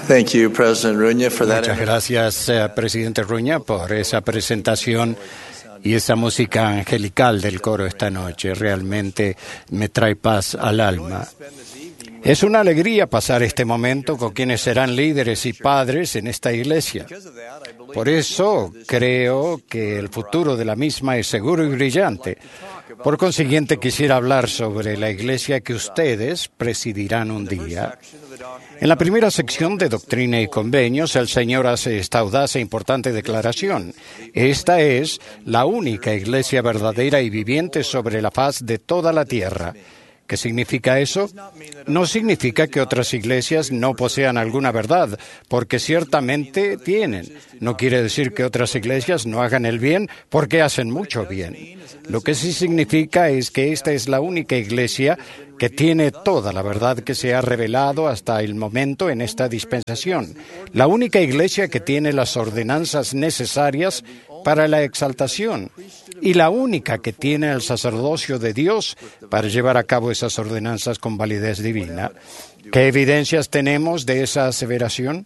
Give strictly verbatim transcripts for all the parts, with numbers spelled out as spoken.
Thank you, President Ruña, for that. Muchas gracias, eh, presidente Ruña, por esa presentación y esa música angelical del coro esta noche. Realmente me trae paz al alma. Es una alegría pasar este momento con quienes serán líderes y padres en esta iglesia. Por eso creo que el futuro de la misma es seguro y brillante. Por consiguiente, quisiera hablar sobre la iglesia que ustedes presidirán un día. En la primera sección de Doctrina y Convenios, el Señor hace esta audaz e importante declaración. Esta es la única iglesia verdadera y viviente sobre la faz de toda la tierra. ¿Qué significa eso? No significa que otras iglesias no posean alguna verdad, porque ciertamente tienen. No quiere decir que otras iglesias no hagan el bien, porque hacen mucho bien. Lo que sí significa es que esta es la única iglesia que tiene toda la verdad que se ha revelado hasta el momento en esta dispensación. La única iglesia que tiene las ordenanzas necesarias para la exaltación y la única que tiene el sacerdocio de Dios para llevar a cabo esas ordenanzas con validez divina. ¿Qué evidencias tenemos de esa aseveración?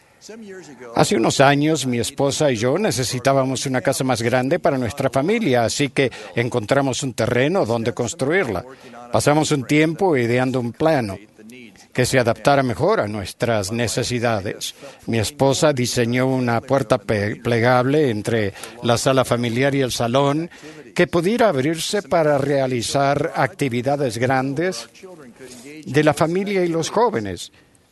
Hace unos años, mi esposa y yo necesitábamos una casa más grande para nuestra familia, así que encontramos un terreno donde construirla. Pasamos un tiempo ideando un plano que se adaptara mejor a nuestras necesidades. Mi esposa diseñó una puerta plegable entre la sala familiar y el salón que pudiera abrirse para realizar actividades grandes de la familia y los jóvenes.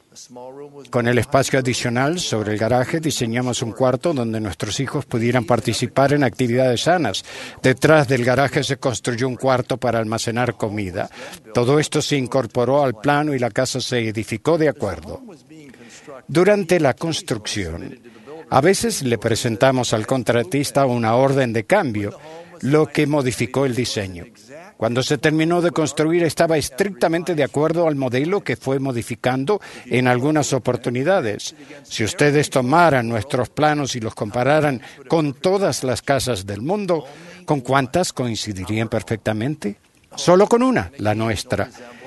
Con el espacio adicional sobre el garaje diseñamos un cuarto donde nuestros hijos pudieran participar en actividades sanas. Detrás del garaje se construyó un cuarto para almacenar comida. Todo esto se incorporó al plano y la casa se edificó de acuerdo. Durante la construcción, a veces le presentamos al contratista una orden de cambio, lo que modificó el diseño. Cuando se terminó de construir, estaba estrictamente de acuerdo al modelo que fue modificando en algunas oportunidades. Si ustedes tomaran nuestros planos y los compararan con todas las casas del mundo, ¿con cuántas coincidirían perfectamente? Solo con una, la nuestra.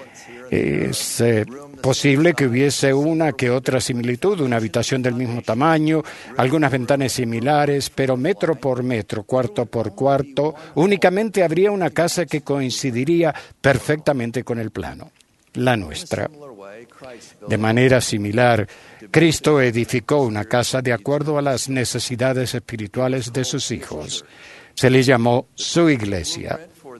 Es eh, posible que hubiese una que otra similitud, una habitación del mismo tamaño, algunas ventanas similares, pero metro por metro, cuarto por cuarto, únicamente habría una casa que coincidiría perfectamente con el plano, la nuestra. De manera similar, Cristo edificó una casa de acuerdo a las necesidades espirituales de sus hijos. Se le llamó su iglesia.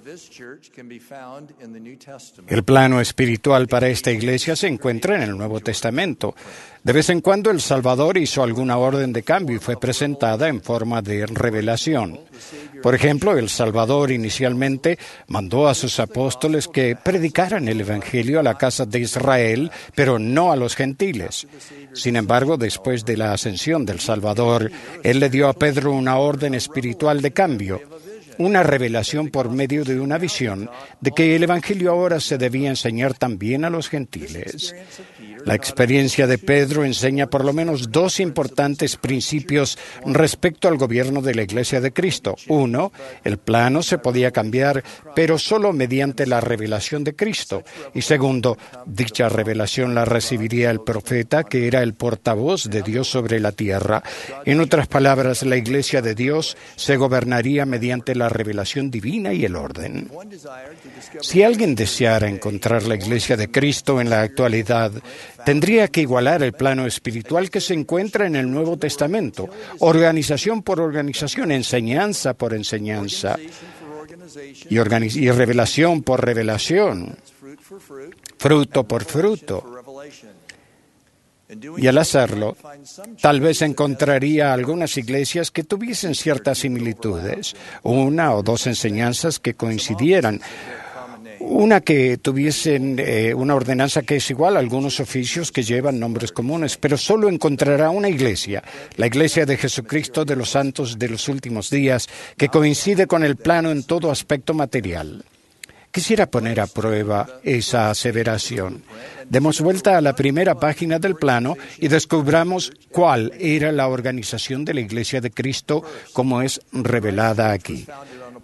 El plano espiritual para esta iglesia se encuentra en el Nuevo Testamento. De vez en cuando el Salvador hizo alguna orden de cambio y fue presentada en forma de revelación. Por ejemplo, el Salvador inicialmente mandó a sus apóstoles que predicaran el Evangelio a la casa de Israel, pero no a los gentiles. Sin embargo, después de la ascensión del Salvador, Él le dio a Pedro una orden espiritual de cambio, una revelación por medio de una visión de que el Evangelio ahora se debía enseñar también a los gentiles. La experiencia de Pedro enseña por lo menos dos importantes principios respecto al gobierno de la Iglesia de Cristo. Uno, el plano se podía cambiar, pero solo mediante la revelación de Cristo. Y segundo, dicha revelación la recibiría el profeta, que era el portavoz de Dios sobre la tierra. En otras palabras, la Iglesia de Dios se gobernaría mediante la revelación divina y el orden. Si alguien deseara encontrar la Iglesia de Cristo en la actualidad, tendría que igualar el plano espiritual que se encuentra en el Nuevo Testamento, organización por organización, enseñanza por enseñanza y, organiz- y revelación por revelación, fruto por fruto. Y al hacerlo, tal vez encontraría algunas iglesias que tuviesen ciertas similitudes, una o dos enseñanzas que coincidieran, una que tuviesen eh, una ordenanza que es igual a algunos oficios que llevan nombres comunes, pero solo encontrará una iglesia, la Iglesia de Jesucristo de los Santos de los Últimos Días, que coincide con el plano en todo aspecto material. Quisiera poner a prueba esa aseveración. Demos vuelta a la primera página del plano y descubramos cuál era la organización de la Iglesia de Cristo como es revelada aquí.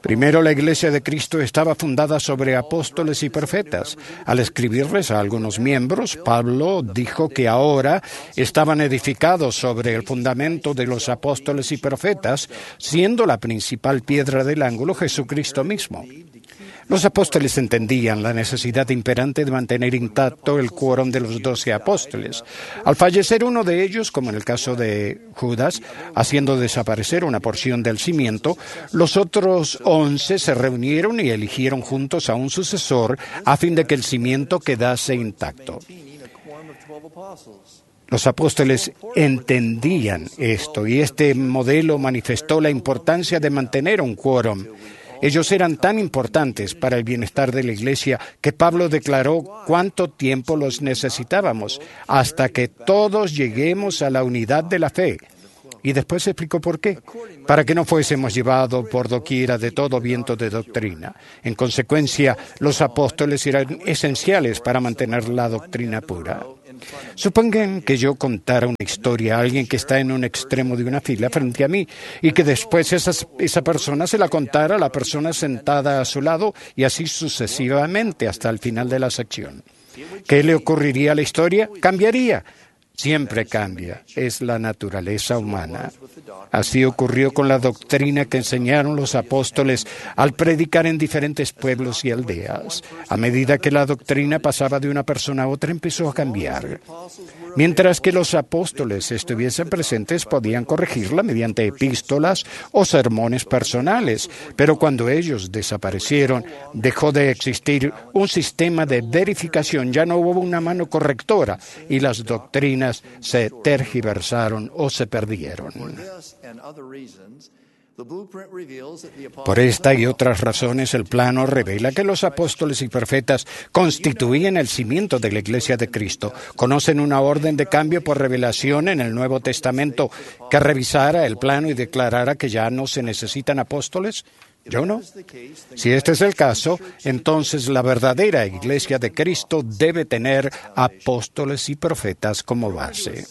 Primero, la Iglesia de Cristo estaba fundada sobre apóstoles y profetas. Al escribirles a algunos miembros, Pablo dijo que ahora estaban edificados sobre el fundamento de los apóstoles y profetas, siendo la principal piedra del ángulo Jesucristo mismo. Los apóstoles entendían la necesidad imperante de mantener intacto el quórum de los doce apóstoles. Al fallecer uno de ellos, como en el caso de Judas, haciendo desaparecer una porción del cimiento, los otros once se reunieron y eligieron juntos a un sucesor a fin de que el cimiento quedase intacto. Los apóstoles entendían esto y este modelo manifestó la importancia de mantener un quórum. Ellos eran tan importantes para el bienestar de la Iglesia que Pablo declaró cuánto tiempo los necesitábamos hasta que todos lleguemos a la unidad de la fe. Y después explicó por qué, para que no fuésemos llevados por doquiera de todo viento de doctrina. En consecuencia, los apóstoles eran esenciales para mantener la doctrina pura. Supongan que yo contara una historia a alguien que está en un extremo de una fila frente a mí y que después esa, esa persona se la contara a la persona sentada a su lado y así sucesivamente hasta el final de la sección. ¿Qué le ocurriría a la historia? Cambiaría. Siempre cambia. Es la naturaleza humana. Así ocurrió con la doctrina que enseñaron los apóstoles al predicar en diferentes pueblos y aldeas. A medida que la doctrina pasaba de una persona a otra, empezó a cambiar. Mientras que los apóstoles estuviesen presentes, podían corregirla mediante epístolas o sermones personales. Pero cuando ellos desaparecieron, dejó de existir un sistema de verificación. Ya no hubo una mano correctora y las doctrinas se tergiversaron o se perdieron. Por esta y otras razones, el plano revela que los apóstoles y profetas constituían el cimiento de la Iglesia de Cristo. ¿Conocen una orden de cambio por revelación en el Nuevo Testamento que revisara el plano y declarara que ya no se necesitan apóstoles? Yo no. Si este es el caso, entonces la verdadera Iglesia de Cristo debe tener apóstoles y profetas como base.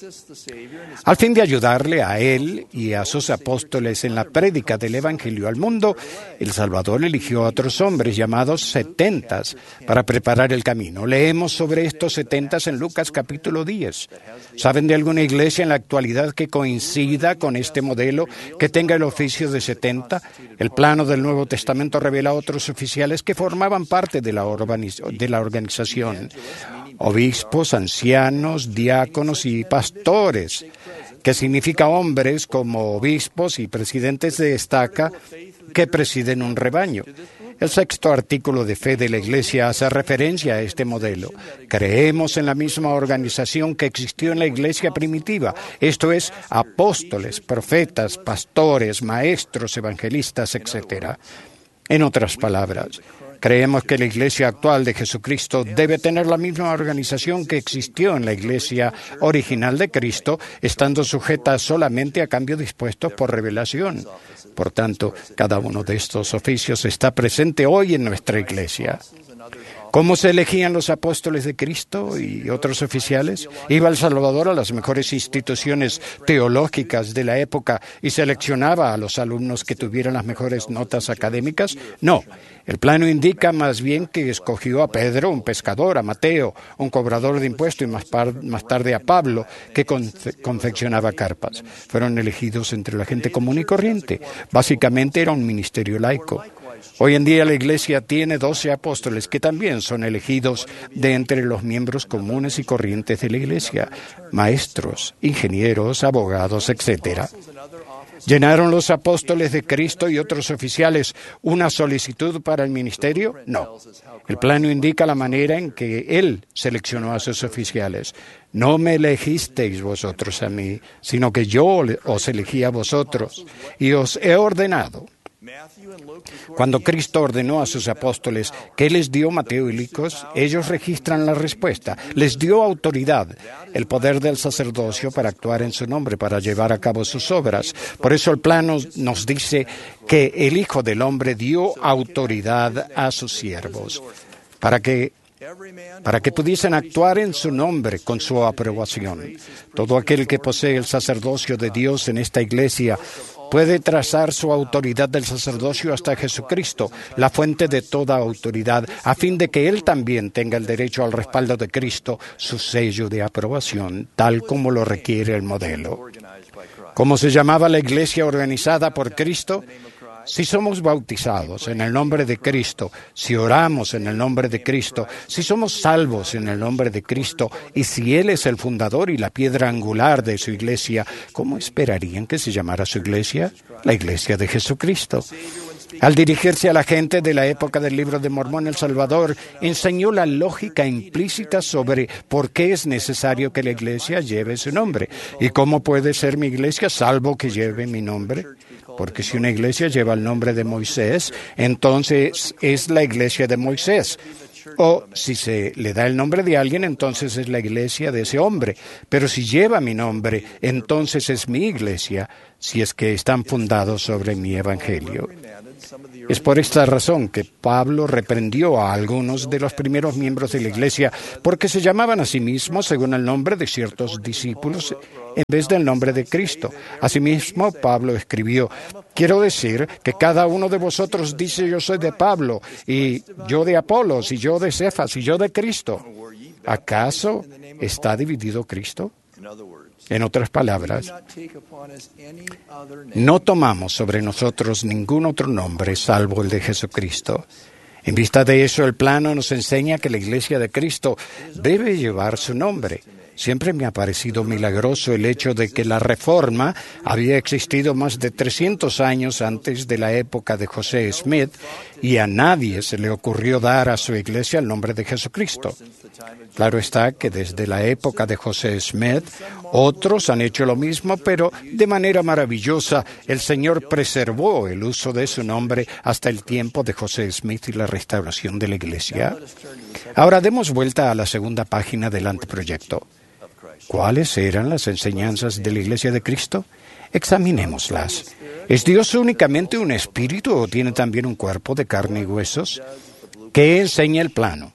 Al fin de ayudarle a Él y a sus apóstoles en la prédica del Evangelio al mundo, el Salvador eligió a otros hombres llamados setentas para preparar el camino. Leemos sobre estos setentas en Lucas capítulo diez. ¿Saben de alguna iglesia en la actualidad que coincida con este modelo, que tenga el oficio de setenta? El plano del Nuevo Testamento revela a otros oficiales que formaban parte de la, organiz- de la organización, obispos, ancianos, diáconos y pastores, que significa hombres como obispos y presidentes de estaca que presiden un rebaño. El sexto artículo de fe de la Iglesia hace referencia a este modelo. Creemos en la misma organización que existió en la Iglesia primitiva, esto es, apóstoles, profetas, pastores, maestros, evangelistas, etcétera. En otras palabras, creemos que la Iglesia actual de Jesucristo debe tener la misma organización que existió en la Iglesia original de Cristo, estando sujeta solamente a cambios dispuestos por revelación. Por tanto, cada uno de estos oficios está presente hoy en nuestra Iglesia. ¿Cómo se elegían los apóstoles de Cristo y otros oficiales? ¿Iba El Salvador a las mejores instituciones teológicas de la época y seleccionaba a los alumnos que tuvieran las mejores notas académicas? No. El plano indica más bien que escogió a Pedro, un pescador, a Mateo, un cobrador de impuestos, y más, par- más tarde a Pablo, que confe- confeccionaba carpas. Fueron elegidos entre la gente común y corriente. Básicamente era un ministerio laico. Hoy en día la Iglesia tiene doce apóstoles que también son elegidos de entre los miembros comunes y corrientes de la Iglesia, maestros, ingenieros, abogados, etcétera. ¿Llenaron los apóstoles de Cristo y otros oficiales una solicitud para el ministerio? No. El plano indica la manera en que Él seleccionó a sus oficiales. No me elegisteis vosotros a mí, sino que yo os elegí a vosotros y os he ordenado. Cuando Cristo ordenó a sus apóstoles que les dio Mateo y Lucas, ellos registran la respuesta. Les dio autoridad, el poder del sacerdocio para actuar en su nombre, para llevar a cabo sus obras. Por eso el plano nos dice que el Hijo del Hombre dio autoridad a sus siervos, para que para que pudiesen actuar en su nombre con su aprobación. Todo aquel que posee el sacerdocio de Dios en esta iglesia puede trazar su autoridad del sacerdocio hasta Jesucristo, la fuente de toda autoridad, a fin de que Él también tenga el derecho al respaldo de Cristo, su sello de aprobación, tal como lo requiere el modelo. ¿Cómo se llamaba la iglesia organizada por Cristo? Si somos bautizados en el nombre de Cristo, si oramos en el nombre de Cristo, si somos salvos en el nombre de Cristo, y si Él es el fundador y la piedra angular de su iglesia, ¿cómo esperarían que se llamara su iglesia? La iglesia de Jesucristo. Al dirigirse a la gente de la época del Libro de Mormón, el Salvador enseñó la lógica implícita sobre por qué es necesario que la iglesia lleve su nombre. ¿Y cómo puede ser mi iglesia salvo que lleve mi nombre? Porque si una iglesia lleva el nombre de Moisés, entonces es la iglesia de Moisés. O si se le da el nombre de alguien, entonces es la iglesia de ese hombre. Pero si lleva mi nombre, entonces es mi iglesia, si es que están fundados sobre mi evangelio. Es por esta razón que Pablo reprendió a algunos de los primeros miembros de la iglesia porque se llamaban a sí mismos según el nombre de ciertos discípulos en vez del nombre de Cristo. Asimismo, Pablo escribió: quiero decir que cada uno de vosotros dice yo soy de Pablo, y yo de Apolos, y yo de Cefas, y yo de Cristo. ¿Acaso está dividido Cristo? En otras palabras, no tomamos sobre nosotros ningún otro nombre salvo el de Jesucristo. En vista de eso, el plano nos enseña que la Iglesia de Cristo debe llevar su nombre. Siempre me ha parecido milagroso el hecho de que la Reforma había existido más de trescientos años antes de la época de José Smith y a nadie se le ocurrió dar a su iglesia el nombre de Jesucristo. Claro está que desde la época de José Smith otros han hecho lo mismo, pero de manera maravillosa el Señor preservó el uso de su nombre hasta el tiempo de José Smith y la restauración de la iglesia. Ahora demos vuelta a la segunda página del anteproyecto. ¿Cuáles eran las enseñanzas de la Iglesia de Cristo? Examinémoslas. ¿Es Dios únicamente un espíritu o tiene también un cuerpo de carne y huesos? ¿Qué enseña el plano?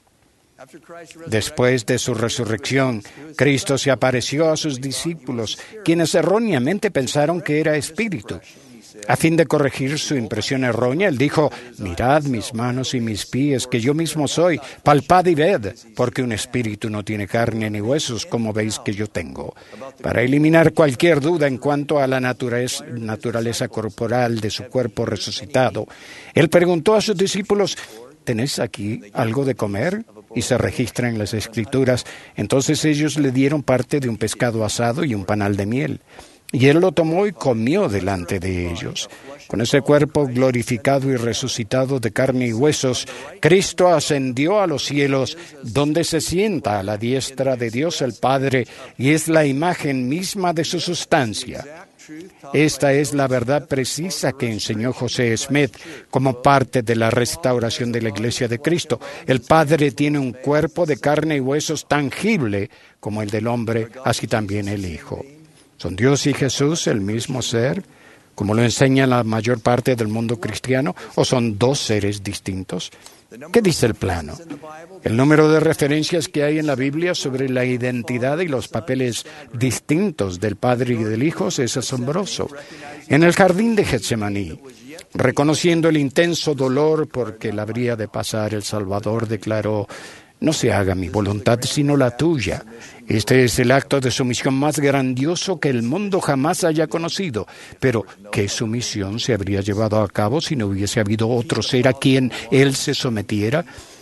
Después de su resurrección, Cristo se apareció a sus discípulos, quienes erróneamente pensaron que era espíritu. A fin de corregir su impresión errónea, Él dijo: mirad mis manos y mis pies, que yo mismo soy, palpad y ved, porque un espíritu no tiene carne ni huesos, como veis que yo tengo. Para eliminar cualquier duda en cuanto a la naturaleza, naturaleza corporal de su cuerpo resucitado, Él preguntó a sus discípulos: ¿tenéis aquí algo de comer? Y se registra en las Escrituras. Entonces ellos le dieron parte de un pescado asado y un panal de miel. Y Él lo tomó y comió delante de ellos. Con ese cuerpo glorificado y resucitado de carne y huesos, Cristo ascendió a los cielos, donde se sienta a la diestra de Dios el Padre, y es la imagen misma de su sustancia. Esta es la verdad precisa que enseñó José Smith como parte de la restauración de la Iglesia de Cristo. El Padre tiene un cuerpo de carne y huesos tangible como el del hombre, así también el Hijo. ¿Son Dios y Jesús el mismo ser, como lo enseña la mayor parte del mundo cristiano, o son dos seres distintos? ¿Qué dice el plano? El número de referencias que hay en la Biblia sobre la identidad y los papeles distintos del Padre y del Hijo es asombroso. En el jardín de Getsemaní, reconociendo el intenso dolor porque le habría de pasar, el Salvador declaró: no se haga mi voluntad sino la tuya. Este es el acto de sumisión más grandioso que el mundo jamás haya conocido. Pero, ¿qué sumisión se habría llevado a cabo si no hubiese habido otro ser a quien Él se sometiera?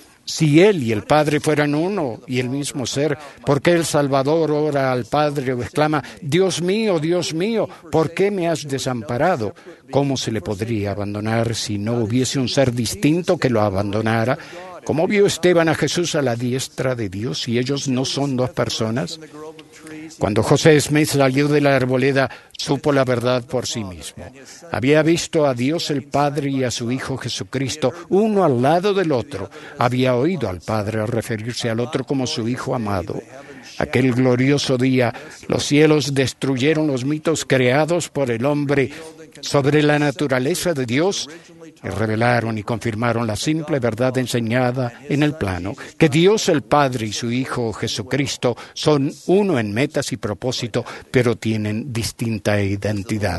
Si Él y el Padre fueran uno y el mismo ser, ¿por qué el Salvador ora al Padre o exclama: Dios mío, Dios mío, ¿por qué me has desamparado? ¿Cómo se le podría abandonar si no hubiese un ser distinto que lo abandonara? ¿Cómo vio Esteban a Jesús a la diestra de Dios y ellos no son dos personas? Cuando José Smith salió de la arboleda, supo la verdad por sí mismo. Había visto a Dios el Padre y a su Hijo Jesucristo, uno al lado del otro. Había oído al Padre referirse al otro como su Hijo amado. Aquel glorioso día, los cielos destruyeron los mitos creados por el hombre sobre la naturaleza de Dios revelaron y confirmaron la simple verdad enseñada en el plano, que Dios el Padre y su Hijo Jesucristo son uno en metas y propósito, pero tienen distinta identidad.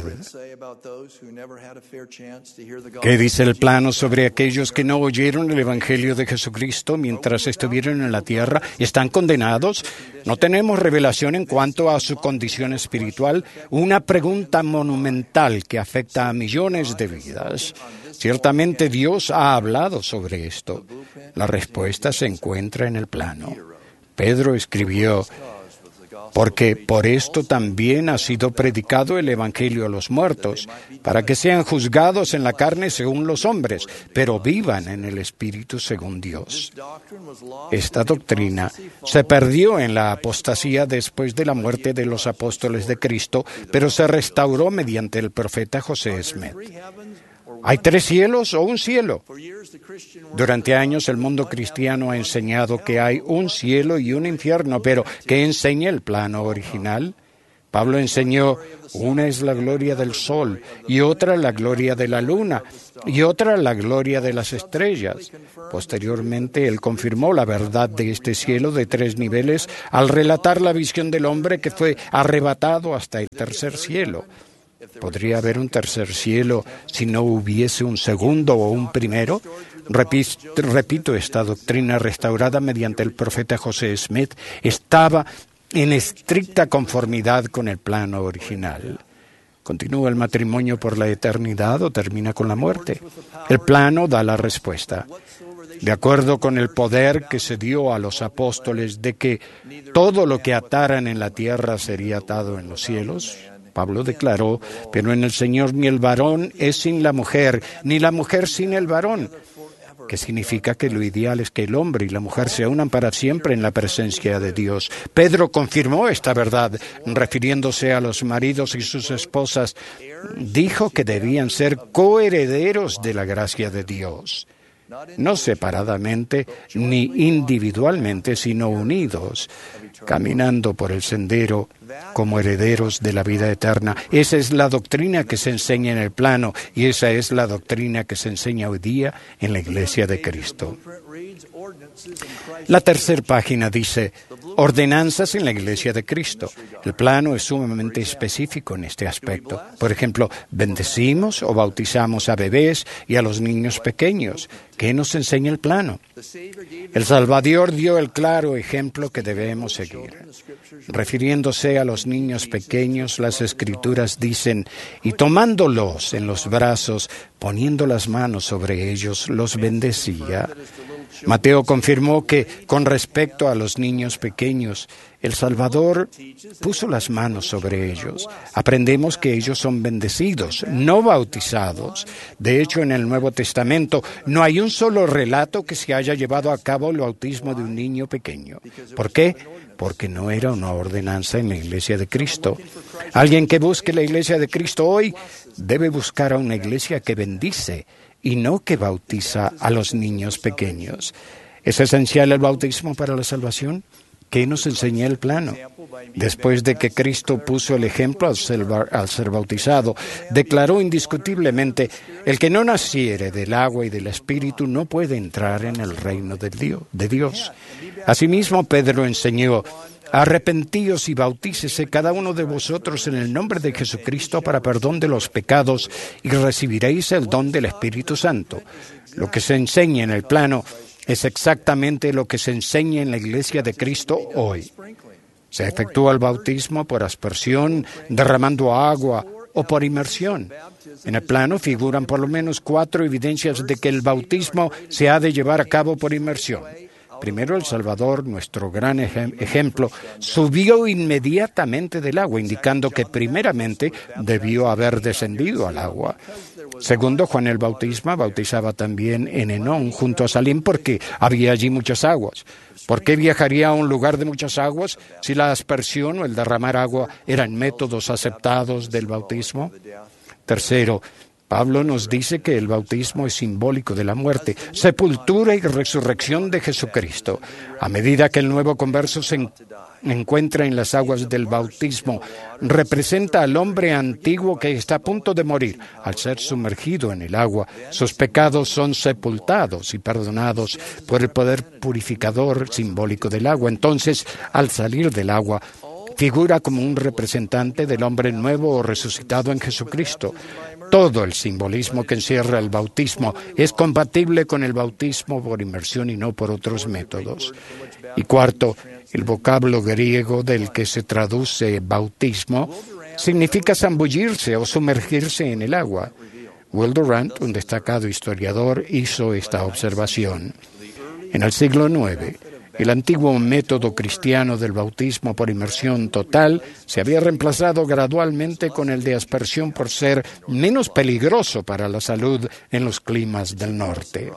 ¿Qué dice el plano sobre aquellos que no oyeron el Evangelio de Jesucristo mientras estuvieron en la tierra? ¿Están condenados? No tenemos revelación en cuanto a su condición espiritual, una pregunta monumental que afecta a millones de vidas. Ciertamente Dios ha hablado sobre esto. La respuesta se encuentra en el plano. Pedro escribió: porque por esto también ha sido predicado el Evangelio a los muertos, para que sean juzgados en la carne según los hombres, pero vivan en el Espíritu según Dios. Esta doctrina se perdió en la apostasía después de la muerte de los apóstoles de Cristo, pero se restauró mediante el profeta José Smith. ¿Hay tres cielos o un cielo? Durante años el mundo cristiano ha enseñado que hay un cielo y un infierno, pero ¿qué enseña el plano original? Pablo enseñó: una es la gloria del sol, y otra la gloria de la luna, y otra la gloria de las estrellas. Posteriormente, él confirmó la verdad de este cielo de tres niveles al relatar la visión del hombre que fue arrebatado hasta el tercer cielo. ¿Podría haber un tercer cielo si no hubiese un segundo o un primero? Repito, esta doctrina restaurada mediante el profeta José Smith estaba en estricta conformidad con el plano original. ¿Continúa el matrimonio por la eternidad o termina con la muerte? El plano da la respuesta. De acuerdo con el poder que se dio a los apóstoles de que todo lo que ataran en la tierra sería atado en los cielos, Pablo declaró: pero en el Señor ni el varón es sin la mujer, ni la mujer sin el varón. Que significa que lo ideal es que el hombre y la mujer se unan para siempre en la presencia de Dios. Pedro confirmó esta verdad, refiriéndose a los maridos y sus esposas. Dijo que debían ser coherederos de la gracia de Dios, no separadamente ni individualmente, sino unidos, caminando por el sendero como herederos de la vida eterna. Esa es la doctrina que se enseña en el plano, y esa es la doctrina que se enseña hoy día en la Iglesia de Cristo. La tercera página dice: ordenanzas en la Iglesia de Cristo. El plano es sumamente específico en este aspecto. Por ejemplo, bendecimos o bautizamos a bebés y a los niños pequeños. ¿Qué nos enseña el plano? El Salvador dio el claro ejemplo que debemos seguir. Refiriéndose a los niños pequeños, las Escrituras dicen: y tomándolos en los brazos, poniendo las manos sobre ellos, los bendecía. Mateo confirmó que, con respecto a los niños pequeños, el Salvador puso las manos sobre ellos. Aprendemos que ellos son bendecidos, no bautizados. De hecho, en el Nuevo Testamento no hay un solo relato que se haya llevado a cabo el bautismo de un niño pequeño. ¿Por qué? Porque no era una ordenanza en la Iglesia de Cristo. Alguien que busque la Iglesia de Cristo hoy debe buscar a una iglesia que bendice y no que bautiza a los niños pequeños. ¿Es esencial el bautismo para la salvación? ¿Qué nos enseña el plano? Después de que Cristo puso el ejemplo al ser, al ser bautizado, declaró indiscutiblemente: el que no naciere del agua y del Espíritu no puede entrar en el reino de Dios. De Dios. Asimismo, Pedro enseñó: arrepentíos y bautícese cada uno de vosotros en el nombre de Jesucristo para perdón de los pecados, y recibiréis el don del Espíritu Santo. Lo que se enseña en el plano es exactamente lo que se enseña en la Iglesia de Cristo hoy. Se efectúa el bautismo por aspersión, derramando agua, o por inmersión. En el plano figuran por lo menos cuatro evidencias de que el bautismo se ha de llevar a cabo por inmersión. Primero, el Salvador, nuestro gran ejem- ejemplo, subió inmediatamente del agua, indicando que primeramente debió haber descendido al agua. Segundo, Juan el Bautista bautizaba también en Enón, junto a Salim, porque había allí muchas aguas. ¿Por qué viajaría a un lugar de muchas aguas si la aspersión o el derramar agua eran métodos aceptados del bautismo? Tercero, Pablo nos dice que el bautismo es simbólico de la muerte, sepultura y resurrección de Jesucristo. A medida que el nuevo converso se encuentra en las aguas del bautismo representa al hombre antiguo que está a punto de morir. Al ser sumergido en el agua, sus pecados son sepultados y perdonados por el poder purificador simbólico del agua. Entonces, al salir del agua, figura como un representante del hombre nuevo o resucitado en Jesucristo. Todo el simbolismo que encierra el bautismo es compatible con el bautismo por inmersión y no por otros métodos. Y cuarto, el vocablo griego del que se traduce bautismo significa zambullirse o sumergirse en el agua. Will Durant, un destacado historiador, hizo esta observación. En el siglo nueve, el antiguo método cristiano del bautismo por inmersión total se había reemplazado gradualmente con el de aspersión por ser menos peligroso para la salud en los climas del norte.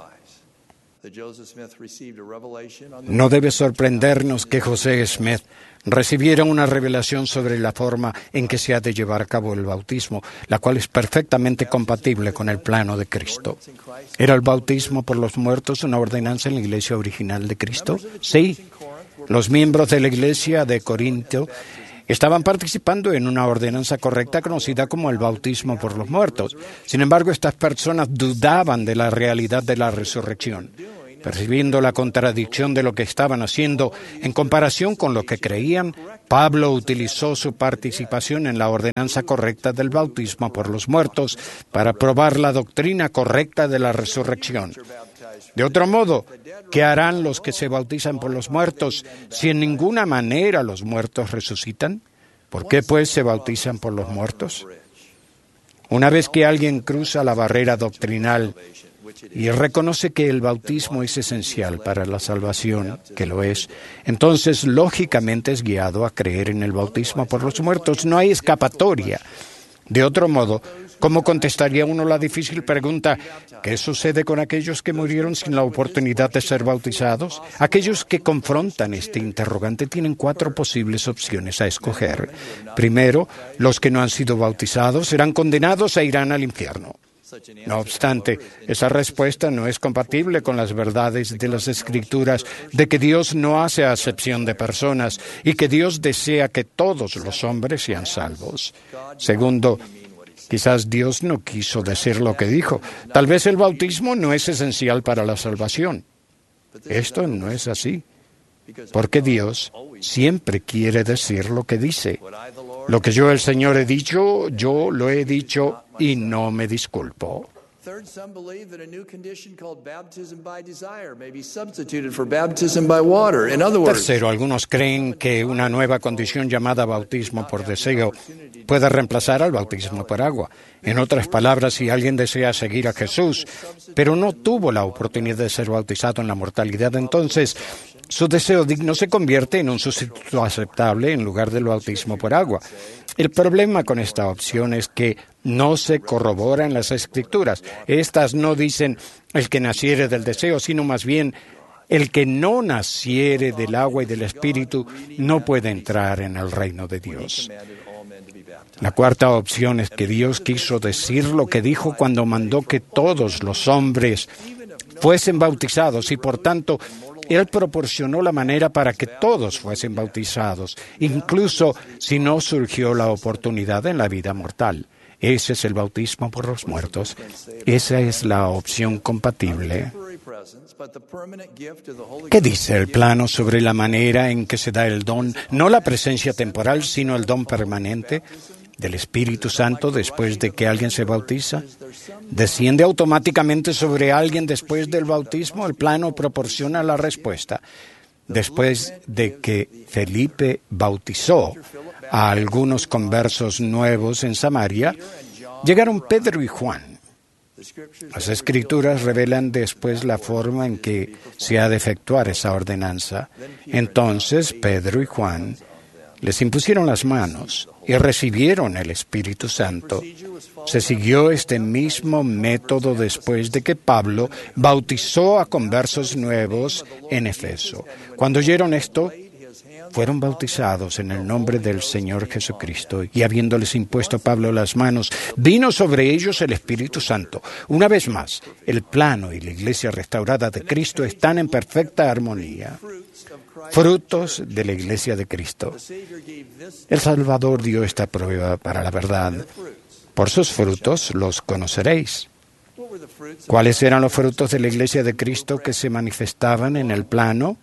No debe sorprendernos que José Smith recibiera una revelación sobre la forma en que se ha de llevar a cabo el bautismo, la cual es perfectamente compatible con el plano de Cristo. ¿Era el bautismo por los muertos una ordenanza en la iglesia original de Cristo? Sí. Los miembros de la iglesia de Corinto estaban participando en una ordenanza correcta conocida como el bautismo por los muertos. Sin embargo, estas personas dudaban de la realidad de la resurrección. Percibiendo la contradicción de lo que estaban haciendo en comparación con lo que creían, Pablo utilizó su participación en la ordenanza correcta del bautismo por los muertos para probar la doctrina correcta de la resurrección. De otro modo, ¿qué harán los que se bautizan por los muertos si en ninguna manera los muertos resucitan? ¿Por qué, pues, se bautizan por los muertos? Una vez que alguien cruza la barrera doctrinal y reconoce que el bautismo es esencial para la salvación, que lo es, entonces lógicamente es guiado a creer en el bautismo por los muertos. No hay escapatoria. De otro modo, ¿cómo contestaría uno la difícil pregunta: ¿qué sucede con aquellos que murieron sin la oportunidad de ser bautizados? Aquellos que confrontan este interrogante tienen cuatro posibles opciones a escoger. Primero, los que no han sido bautizados serán condenados e irán al infierno. No obstante, esa respuesta no es compatible con las verdades de las Escrituras de que Dios no hace acepción de personas y que Dios desea que todos los hombres sean salvos. Segundo, quizás Dios no quiso decir lo que dijo. Tal vez el bautismo no es esencial para la salvación. Esto no es así, porque Dios siempre quiere decir lo que dice. Lo que yo, el Señor, he dicho, yo lo he dicho y no me disculpo. Tercero, algunos creen que una nueva condición llamada bautismo por deseo puede reemplazar al bautismo por agua. En otras palabras, si alguien desea seguir a Jesús, pero no tuvo la oportunidad de ser bautizado en la mortalidad, entonces su deseo digno se convierte en un sustituto aceptable en lugar del bautismo por agua. El problema con esta opción es que no se corrobora en las Escrituras. Estas no dicen el que naciere del deseo, sino más bien el que no naciere del agua y del Espíritu no puede entrar en el reino de Dios. La cuarta opción es que Dios quiso decir lo que dijo cuando mandó que todos los hombres fuesen bautizados y, por tanto, Él proporcionó la manera para que todos fuesen bautizados, incluso si no surgió la oportunidad en la vida mortal. Ese es el bautismo por los muertos. Esa es la opción compatible. ¿Qué dice el plano sobre la manera en que se da el don? No la presencia temporal, sino el don permanente del Espíritu Santo después de que alguien se bautiza. ¿Desciende automáticamente sobre alguien después del bautismo? El plano proporciona la respuesta. Después de que Felipe bautizó a algunos conversos nuevos en Samaria, llegaron Pedro y Juan. Las Escrituras revelan después la forma en que se ha de efectuar esa ordenanza. Entonces Pedro y Juan les impusieron las manos y recibieron el Espíritu Santo. Se siguió este mismo método después de que Pablo bautizó a conversos nuevos en Efeso. Cuando oyeron esto, fueron bautizados en el nombre del Señor Jesucristo, y habiéndoles impuesto Pablo las manos, vino sobre ellos el Espíritu Santo. Una vez más, el plano y la iglesia restaurada de Cristo están en perfecta armonía. Frutos de la iglesia de Cristo. El Salvador dio esta prueba para la verdad. Por sus frutos los conoceréis. ¿Cuáles eran los frutos de la iglesia de Cristo que se manifestaban en el plano?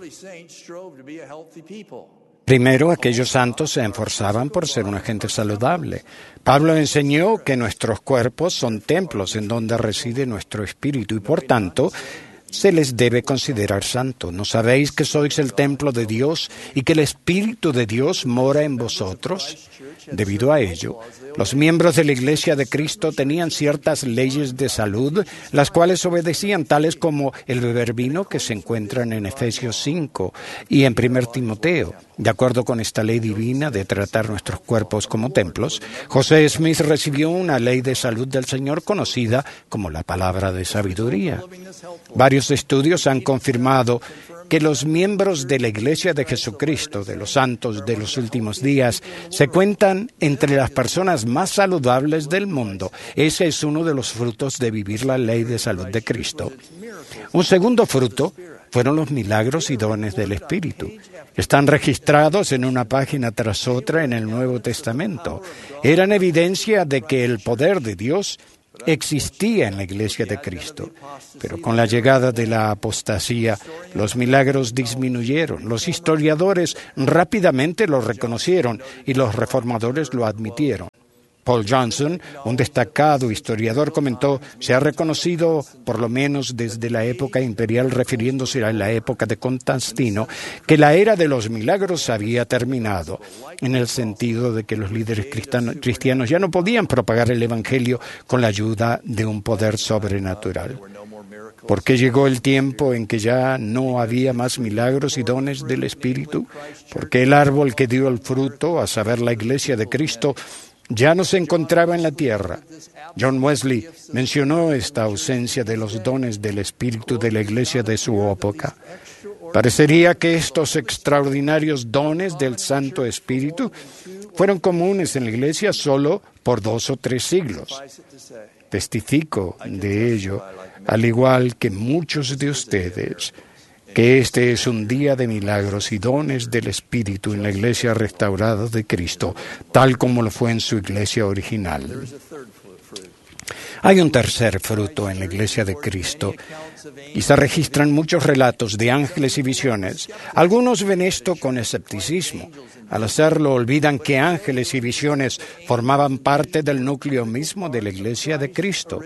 Primero, aquellos santos se esforzaban por ser una gente saludable. Pablo enseñó que nuestros cuerpos son templos en donde reside nuestro espíritu y, por tanto, se les debe considerar santos. ¿No sabéis que sois el templo de Dios y que el Espíritu de Dios mora en vosotros? Debido a ello, los miembros de la Iglesia de Cristo tenían ciertas leyes de salud, las cuales obedecían, tales como el beber vino, que se encuentran en Efesios cinco y en Primero Timoteo. De acuerdo con esta ley divina de tratar nuestros cuerpos como templos, José Smith recibió una ley de salud del Señor conocida como la palabra de sabiduría. Varios estudios han confirmado que los miembros de la Iglesia de Jesucristo, de los santos de los últimos días, se cuentan entre las personas más saludables del mundo. Ese es uno de los frutos de vivir la ley de salud de Cristo. Un segundo fruto fueron los milagros y dones del Espíritu. Están registrados en una página tras otra en el Nuevo Testamento. Eran evidencia de que el poder de Dios existía en la Iglesia de Cristo, pero con la llegada de la apostasía, los milagros disminuyeron. Los historiadores rápidamente lo reconocieron y los reformadores lo admitieron. Paul Johnson, un destacado historiador, comentó: se ha reconocido, por lo menos desde la época imperial, refiriéndose a la época de Constantino, que la era de los milagros había terminado, en el sentido de que los líderes cristianos ya no podían propagar el Evangelio con la ayuda de un poder sobrenatural. ¿Por qué llegó el tiempo en que ya no había más milagros y dones del Espíritu? Porque el árbol que dio el fruto, a saber, la Iglesia de Cristo, ya no se encontraba en la tierra. John Wesley mencionó esta ausencia de los dones del Espíritu de la Iglesia de su época. Parecería que estos extraordinarios dones del Santo Espíritu fueron comunes en la Iglesia solo por dos o tres siglos. Testifico de ello, al igual que muchos de ustedes, que este es un día de milagros y dones del Espíritu en la Iglesia restaurada de Cristo, tal como lo fue en su Iglesia original. Hay un tercer fruto en la Iglesia de Cristo, y se registran muchos relatos de ángeles y visiones. Algunos ven esto con escepticismo. Al hacerlo, olvidan que ángeles y visiones formaban parte del núcleo mismo de la Iglesia de Cristo.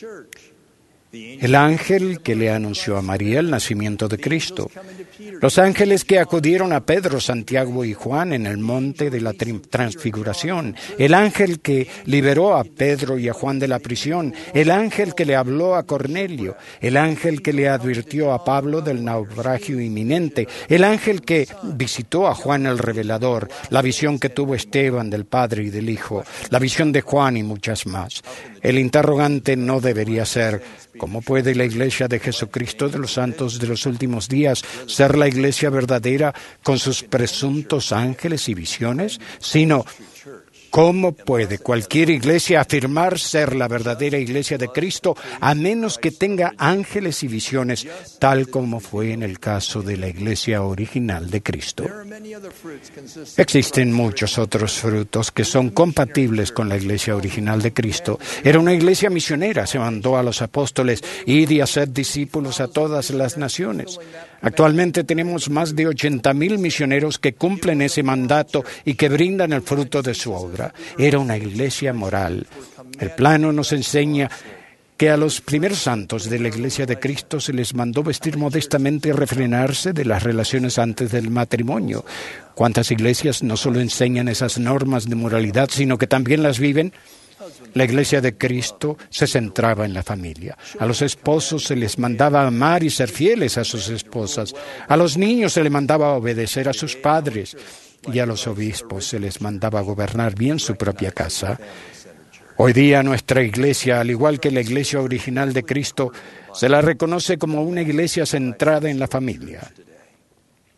El ángel que le anunció a María el nacimiento de Cristo. Los ángeles que acudieron a Pedro, Santiago y Juan en el monte de la transfiguración. El ángel que liberó a Pedro y a Juan de la prisión. El ángel que le habló a Cornelio. El ángel que le advirtió a Pablo del naufragio inminente. El ángel que visitó a Juan el Revelador. La visión que tuvo Esteban del Padre y del Hijo. La visión de Juan y muchas más. El interrogante no debería ser: ¿cómo puede la Iglesia de Jesucristo de los Santos de los Últimos Días ser la Iglesia verdadera con sus presuntos ángeles y visiones? Sino, ¿cómo puede cualquier iglesia afirmar ser la verdadera Iglesia de Cristo a menos que tenga ángeles y visiones, tal como fue en el caso de la Iglesia original de Cristo? Existen muchos otros frutos que son compatibles con la Iglesia original de Cristo. Era una iglesia misionera. Se mandó a los apóstoles: id y haced discípulos a todas las naciones. Actualmente tenemos más de ochenta mil misioneros que cumplen ese mandato y que brindan el fruto de su obra. Era una iglesia moral. El plano nos enseña que a los primeros santos de la Iglesia de Cristo se les mandó vestir modestamente y refrenarse de las relaciones antes del matrimonio. ¿Cuántas iglesias no solo enseñan esas normas de moralidad, sino que también las viven? La Iglesia de Cristo se centraba en la familia. A los esposos se les mandaba amar y ser fieles a sus esposas. A los niños se les mandaba obedecer a sus padres. Y a los obispos se les mandaba gobernar bien su propia casa. Hoy día nuestra iglesia, al igual que la iglesia original de Cristo, se la reconoce como una iglesia centrada en la familia.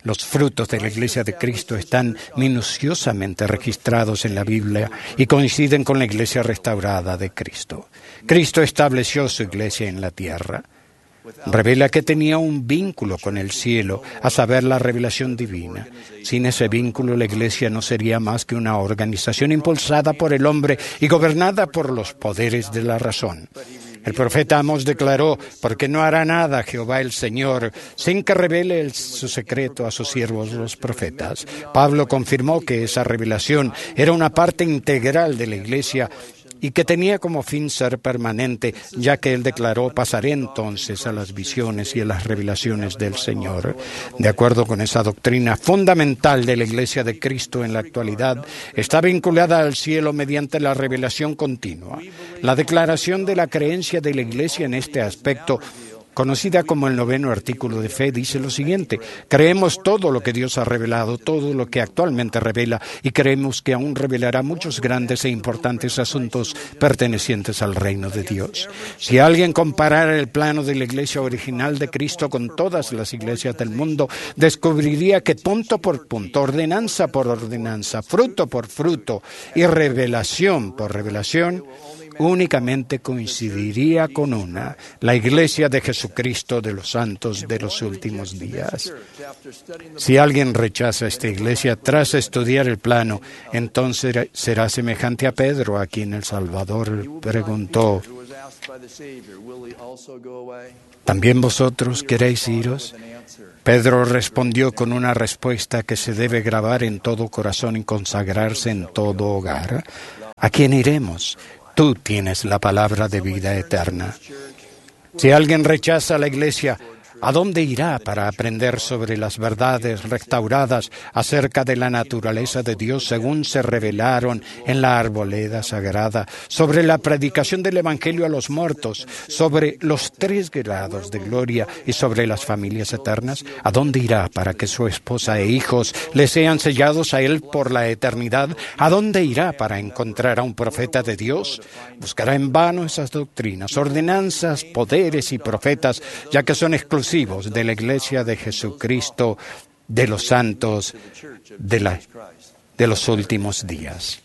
Los frutos de la Iglesia de Cristo están minuciosamente registrados en la Biblia y coinciden con la Iglesia restaurada de Cristo. Cristo estableció su Iglesia en la tierra. Revela que tenía un vínculo con el cielo, a saber, la revelación divina. Sin ese vínculo, la Iglesia no sería más que una organización impulsada por el hombre y gobernada por los poderes de la razón. El profeta Amós declaró: porque no hará nada Jehová el Señor sin que revele el, su secreto a sus siervos los profetas. Pablo confirmó que esa revelación era una parte integral de la Iglesia y que tenía como fin ser permanente, ya que él declaró: pasaré entonces a las visiones y a las revelaciones del Señor. De acuerdo con esa doctrina fundamental de la Iglesia de Cristo en la actualidad, está vinculada al cielo mediante la revelación continua. La declaración de la creencia de la Iglesia en este aspecto, conocida como el noveno artículo de fe, dice lo siguiente: creemos todo lo que Dios ha revelado, todo lo que actualmente revela, y creemos que aún revelará muchos grandes e importantes asuntos pertenecientes al reino de Dios. Si alguien comparara el plano de la iglesia original de Cristo con todas las iglesias del mundo, descubriría que punto por punto, ordenanza por ordenanza, fruto por fruto y revelación por revelación, únicamente coincidiría con una, la Iglesia de Jesucristo de los santos de los últimos días. Si alguien rechaza esta Iglesia tras estudiar el plano, entonces será semejante a Pedro, a quien el Salvador preguntó: ¿también vosotros queréis iros? Pedro respondió con una respuesta que se debe grabar en todo corazón y consagrarse en todo hogar: ¿a quién iremos? Tú tienes la palabra de vida eterna. Si alguien rechaza la Iglesia, ¿a dónde irá para aprender sobre las verdades restauradas acerca de la naturaleza de Dios según se revelaron en la arboleda sagrada, sobre la predicación del Evangelio a los muertos, sobre los tres grados de gloria y sobre las familias eternas? ¿A dónde irá para que su esposa e hijos le sean sellados a él por la eternidad? ¿A dónde irá para encontrar a un profeta de Dios? Buscará en vano esas doctrinas, ordenanzas, poderes y profetas, ya que son exclusivos de la Iglesia de Jesucristo de los santos de, la, de los últimos días.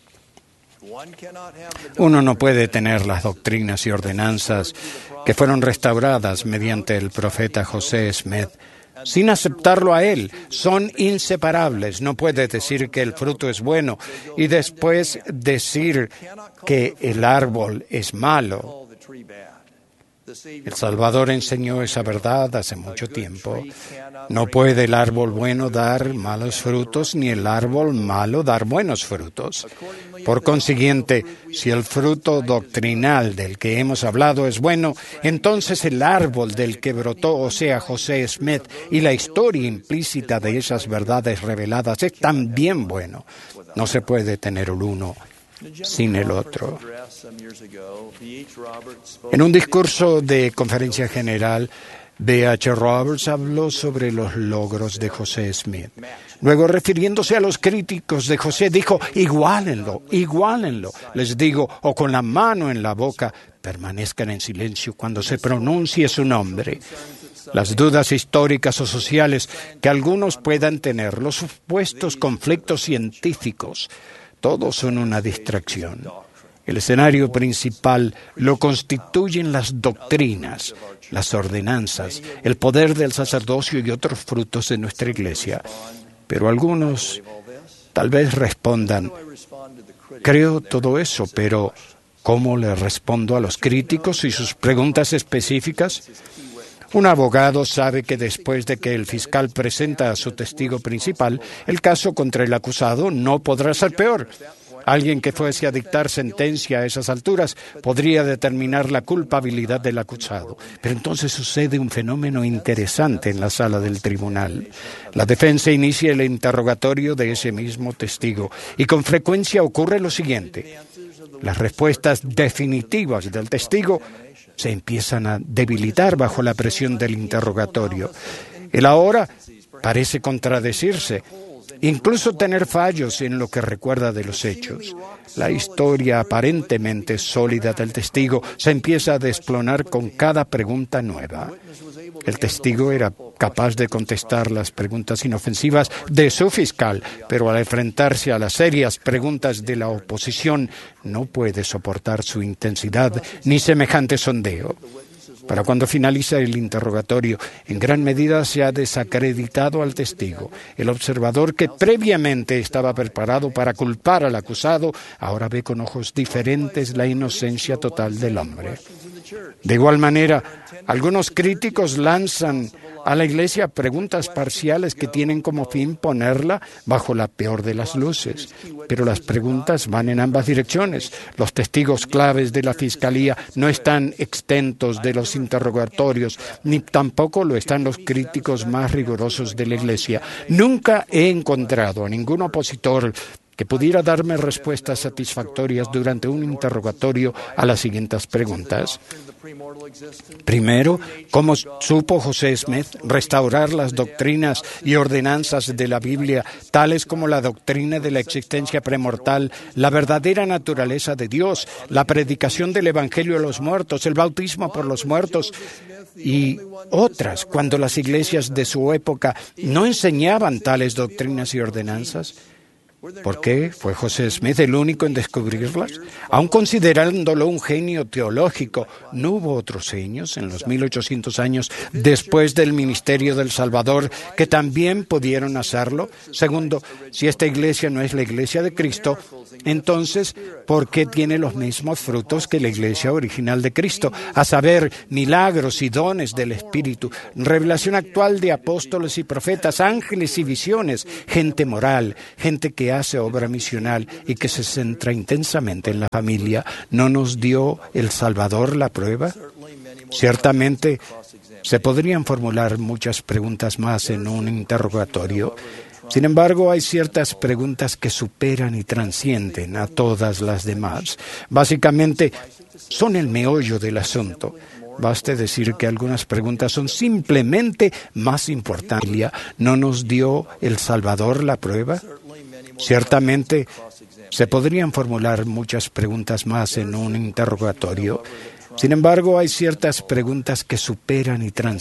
Uno no puede tener las doctrinas y ordenanzas que fueron restauradas mediante el profeta José Smith sin aceptarlo a él. Son inseparables. No puede decir que el fruto es bueno y después decir que el árbol es malo. El Salvador enseñó esa verdad hace mucho tiempo. No puede el árbol bueno dar malos frutos, ni el árbol malo dar buenos frutos. Por consiguiente, si el fruto doctrinal del que hemos hablado es bueno, entonces el árbol del que brotó, o sea, José Smith, y la historia implícita de esas verdades reveladas es también bueno. No se puede tener el uno sin el otro. En un discurso de conferencia general, B H Roberts habló sobre los logros de José Smith. Luego, refiriéndose a los críticos de José, dijo: iguálenlo, iguálenlo. Les digo, o con la mano en la boca, permanezcan en silencio cuando se pronuncie su nombre. Las dudas históricas o sociales que algunos puedan tener, los supuestos conflictos científicos, todos son una distracción. El escenario principal lo constituyen las doctrinas, las ordenanzas, el poder del sacerdocio y otros frutos de nuestra Iglesia. Pero algunos tal vez respondan: creo todo eso, pero ¿cómo le respondo a los críticos y sus preguntas específicas? Un abogado sabe que después de que el fiscal presenta a su testigo principal, el caso contra el acusado no podrá ser peor. Alguien que fuese a dictar sentencia a esas alturas podría determinar la culpabilidad del acusado. Pero entonces sucede un fenómeno interesante en la sala del tribunal. La defensa inicia el interrogatorio de ese mismo testigo y con frecuencia ocurre lo siguiente: las respuestas definitivas del testigo se empiezan a debilitar bajo la presión del interrogatorio. Él ahora parece contradecirse. incluso tener fallos en lo que recuerda de los hechos. La historia aparentemente sólida del testigo se empieza a desplonar con cada pregunta nueva. El testigo era capaz de contestar las preguntas inofensivas de su fiscal, pero al enfrentarse a las serias preguntas de la oposición no puede soportar su intensidad ni semejante sondeo. Para cuando finaliza el interrogatorio, en gran medida se ha desacreditado al testigo. El observador que previamente estaba preparado para culpar al acusado, ahora ve con ojos diferentes la inocencia total del hombre. De igual manera, algunos críticos lanzan a la Iglesia preguntas parciales que tienen como fin ponerla bajo la peor de las luces. Pero las preguntas van en ambas direcciones. Los testigos claves de la Fiscalía no están exentos de los interrogatorios, ni tampoco lo están los críticos más rigurosos de la Iglesia. Nunca he encontrado a ningún opositor que pudiera darme respuestas satisfactorias durante un interrogatorio a las siguientes preguntas. Primero, ¿cómo supo José Smith restaurar las doctrinas y ordenanzas de la Biblia, tales como la doctrina de la existencia premortal, la verdadera naturaleza de Dios, la predicación del Evangelio a los muertos, el bautismo por los muertos y otras, cuando las iglesias de su época no enseñaban tales doctrinas y ordenanzas? ¿Por qué fue José Smith el único en descubrirlas? Aun considerándolo un genio teológico, ¿no hubo otros genios en los mil ochocientos años después del ministerio del Salvador que también pudieron hacerlo? Segundo, si esta iglesia no es la iglesia de Cristo, entonces, ¿por qué tiene los mismos frutos que la iglesia original de Cristo? A saber, milagros y dones del Espíritu, revelación actual de apóstoles y profetas, ángeles y visiones, gente moral, gente que hace obra misional y que se centra intensamente en la familia. ¿No nos dio el Salvador la prueba? Ciertamente, se podrían formular muchas preguntas más en un interrogatorio. Sin embargo, hay ciertas preguntas que superan y trascienden a todas las demás. Básicamente, son el meollo del asunto. Baste decir que algunas preguntas son simplemente más importantes. ¿No nos dio el Salvador la prueba? Ciertamente, se podrían formular muchas preguntas más en un interrogatorio. Sin embargo, hay ciertas preguntas que superan y trascienden